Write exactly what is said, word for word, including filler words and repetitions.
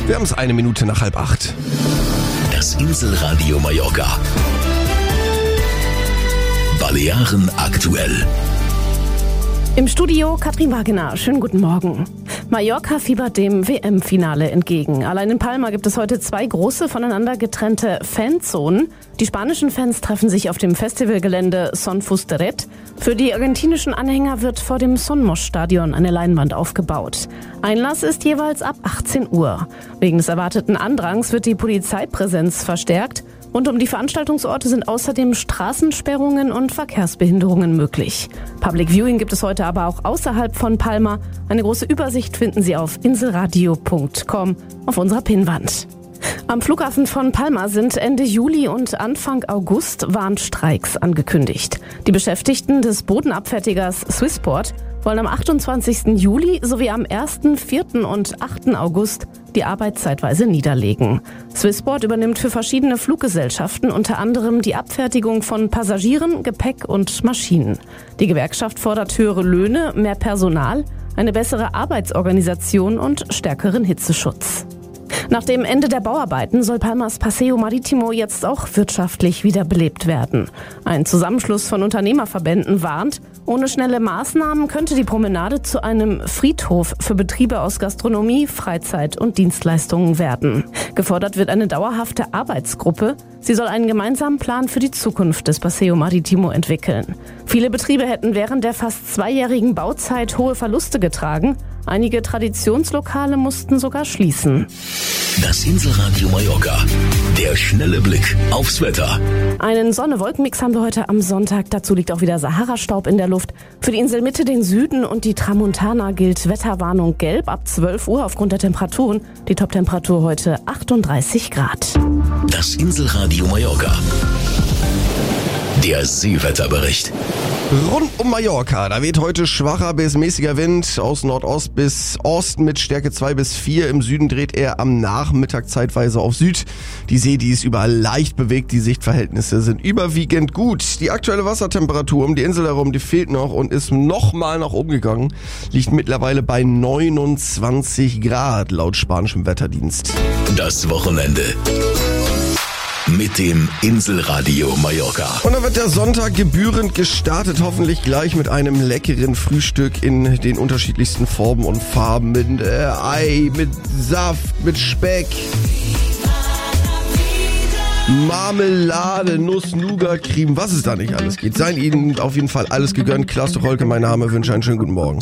Wir haben es eine Minute nach halb acht. Das Inselradio Mallorca. Balearen aktuell. Im Studio Katrin Wagener. Schönen guten Morgen. Mallorca fiebert dem W M-Finale entgegen. Allein in Palma gibt es heute zwei große, voneinander getrennte Fanzonen. Die spanischen Fans treffen sich auf dem Festivalgelände Son Fusteret. Für die argentinischen Anhänger wird vor dem Sonmos-Stadion eine Leinwand aufgebaut. Einlass ist jeweils ab achtzehn Uhr. Wegen des erwarteten Andrangs wird die Polizeipräsenz verstärkt. Rund um die Veranstaltungsorte sind außerdem Straßensperrungen und Verkehrsbehinderungen möglich. Public Viewing gibt es heute aber auch außerhalb von Palma. Eine große Übersicht finden Sie auf inselradio punkt com auf unserer Pinnwand. Am Flughafen von Palma sind Ende Juli und Anfang August Warnstreiks angekündigt. Die Beschäftigten des Bodenabfertigers Swissport wollen am achtundzwanzigsten Juli sowie am ersten, vierten und achten August die Arbeit zeitweise niederlegen. Swissport übernimmt für verschiedene Fluggesellschaften unter anderem die Abfertigung von Passagieren, Gepäck und Maschinen. Die Gewerkschaft fordert höhere Löhne, mehr Personal, eine bessere Arbeitsorganisation und stärkeren Hitzeschutz. Nach dem Ende der Bauarbeiten soll Palmas Paseo Marítimo jetzt auch wirtschaftlich wiederbelebt werden. Ein Zusammenschluss von Unternehmerverbänden warnt, ohne schnelle Maßnahmen könnte die Promenade zu einem Friedhof für Betriebe aus Gastronomie, Freizeit und Dienstleistungen werden. Gefordert wird eine dauerhafte Arbeitsgruppe. Sie soll einen gemeinsamen Plan für die Zukunft des Paseo Marítimo entwickeln. Viele Betriebe hätten während der fast zweijährigen Bauzeit hohe Verluste getragen. Einige Traditionslokale mussten sogar schließen. Das Inselradio Mallorca. Der schnelle Blick aufs Wetter. Einen Sonne-Wolken-Mix haben wir heute am Sonntag. Dazu liegt auch wieder Sahara-Staub in der Luft. Für die Inselmitte, den Süden und die Tramontana gilt Wetterwarnung gelb ab zwölf Uhr aufgrund der Temperaturen. Die Toptemperatur heute achtunddreißig Grad. Das Inselradio Mallorca. Der Seewetterbericht. Rund um Mallorca, da weht heute schwacher bis mäßiger Wind aus Nordost bis Osten mit Stärke zwei bis vier. Im Süden dreht er am Nachmittag zeitweise auf Süd. Die See, die ist überall leicht bewegt, die Sichtverhältnisse sind überwiegend gut. Die aktuelle Wassertemperatur um die Insel herum, die fehlt noch und ist nochmal nach oben gegangen. Liegt mittlerweile bei neunundzwanzig Grad laut spanischem Wetterdienst. Das Wochenende. Mit dem Inselradio Mallorca. Und dann wird der Sonntag gebührend gestartet, hoffentlich gleich mit einem leckeren Frühstück in den unterschiedlichsten Formen und Farben. Mit äh, Ei, mit Saft, mit Speck, Marmelade, Nuss, Nougat, Creme, was es da nicht alles geht. Seien Ihnen auf jeden Fall alles gegönnt. Klaus Tucholke, mein Name, wünsche einen schönen guten Morgen.